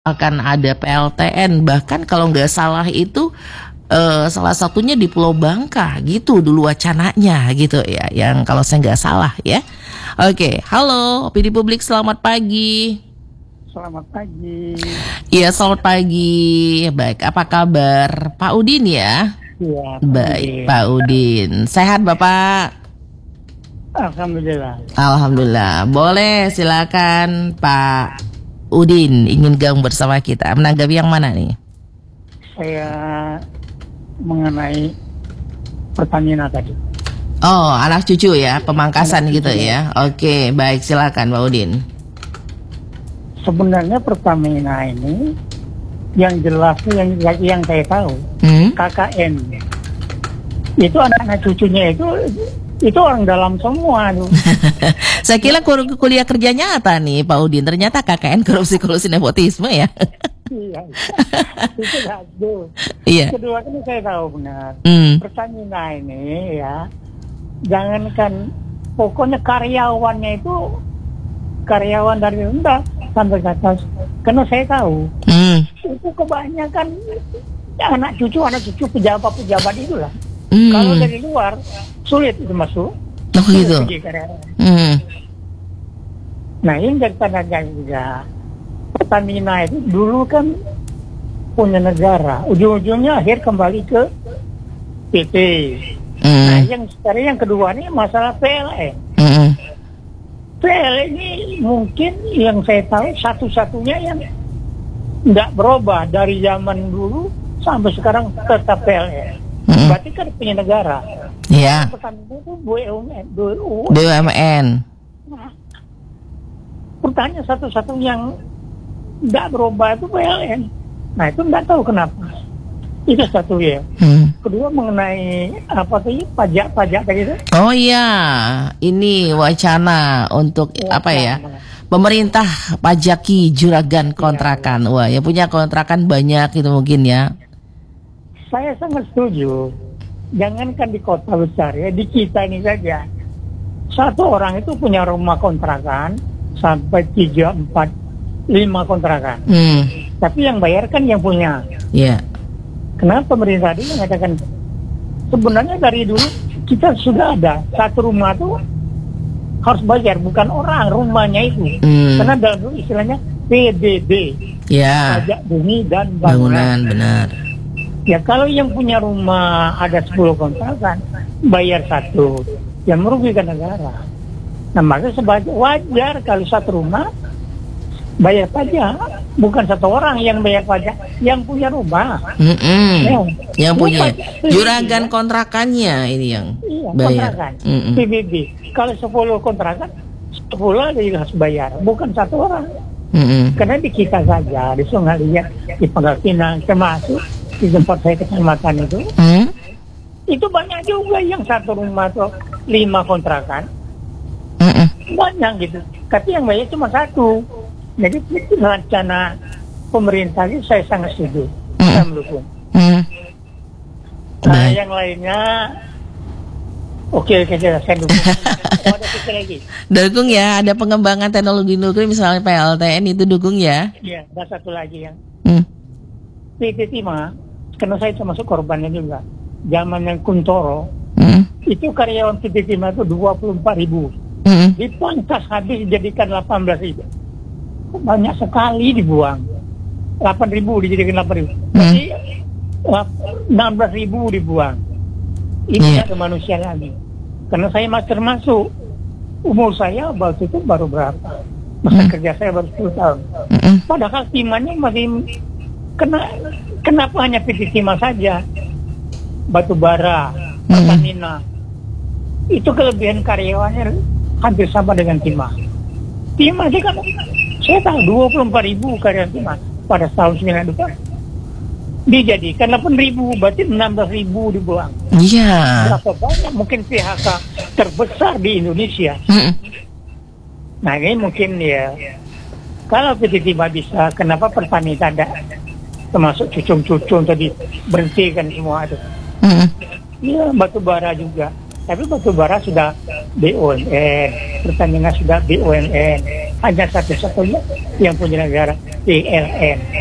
akan ada PLTN, bahkan kalau nggak salah itu salah satunya di Pulau Bangka gitu dulu wacananya gitu ya, yang kalau saya nggak salah ya. Oke, halo opini publik, selamat pagi. Selamat pagi. Iya, selamat pagi. Baik, apa kabar Pak Udin ya? Iya, Baik, Pak Udin. Sehat Bapak? Alhamdulillah. Alhamdulillah. Boleh, silakan Pak Udin ingin gabung bersama kita. Menanggapi yang mana nih? Saya mengenai Pertamina tadi. Oh, anak cucu ya, pemangkasan gitu ya. Oke, baik, silakan Pak Udin. Sebenarnya Pertamina ini yang jelas yang saya tahu KKN itu anak-anak cucunya itu orang dalam semua tuh. Saya kira kuliah kerja nyata nih Pak Udin, ternyata KKN korupsi nepotisme ya. Iya, itu satu. Iya. Kedua kan saya tahu benar Pertamina ini ya, jangankan pokoknya karyawannya itu karyawan dari rendah sampai ke atas, karena saya tahu itu kebanyakan anak cucu pejabat itulah. Kalau dari luar sulit itu masuk. Oh gitu. Nah ini dari tandanya juga Pertamina itu dulu kan punya negara, ujung-ujungnya akhir kembali ke PT. Nah yang sekarang yang kedua ini masalah PLN. PLN ini mungkin yang saya tahu satu-satunya yang tidak berubah dari zaman dulu sampai sekarang tetap PLN. Berarti kan punya negara. Iya. Pertamina itu BUMN. Nah, pertanyaan satu-satu yang tidak berubah itu PLN. Nah itu tidak tahu kenapa. Itu satu ya. Kedua mengenai apa tadi pajak tadi itu? Oh iya, ini wacana untuk apa ya? Pemerintah pajaki juragan kontrakan. Wah, yang punya kontrakan banyak itu mungkin ya. Saya sangat setuju. Jangankan di kota besar ya, di kita ini saja. Satu orang itu punya rumah kontrakan sampai 3, 4, 5 kontrakan. Tapi yang bayar kan yang punya. Iya. Kenapa pemerintah tadi mengatakan sebenarnya dari dulu kita sudah ada satu rumah tuh harus bayar, bukan orang rumahnya itu. Karena dalam dulu istilahnya PBB. Ya. Pajak bumi dan bangunan. Benar. Ya kalau yang punya rumah ada 10 kontrakan bayar satu, yang merugikan negara. Nah maka wajar kalau satu rumah bayar pajak, bukan satu orang yang bayar pajak, yang punya rumah. Yang punya juragan kontrakannya ini yang bayar. Kontrakan. PBB. Kalau 10 kontrakan, 10 ada yang harus bayar, bukan satu orang. Karena di kita saja, di Sungai Liat, di Pangkal Pinang, termasuk di tempat saya kecamatan itu banyak juga yang satu rumah tuh 5 kontrakan. Banyak gitu. Tapi yang bayar cuma satu. Jadi rencana pemerintah itu saya sangat setuju, saya mendukung. Nah yang lainnya, oke, saya dukung. Ada pikir lagi. Dukung ya, ada pengembangan teknologi nuklir misalnya PLTN itu dukung ya. Iya, ada satu lagi yang PT Timah, karena saya termasuk korbannya juga. Zaman yang Kuntoro, itu karyawan PT Timah itu 24.000. Dipangkas habis dijadikan 18.000. Banyak sekali dibuang. 8.000 dijadikan 8.000. Jadi 16.000 dibuang. Ini tidak manusia lagi. Karena saya masih termasuk, umur saya waktu itu baru berapa? Masa kerja saya baru 10 tahun. Padahal timahnya masih kenapa hanya PT Timah saja? Batu bara, Pertamina. Itu kelebihan karyawannya hampir sama dengan Timah. Timah sih kan saya tahu 24.000 karyawan Timah pada tahun 92 dijadikan 8.000, berarti 16.000 dibuang. Iya. Berapa banyak mungkin PHK terbesar di Indonesia. Nah ini mungkin ya, kalau PT Timah bisa, kenapa Pertamina tidak? Termasuk cucung-cucung tadi berhentikan semua itu. Iya, batu bara juga. Tapi batu bara sudah BUMN, Pertamina sudah BUMN, hanya satu-satunya yang punya negara. PLN.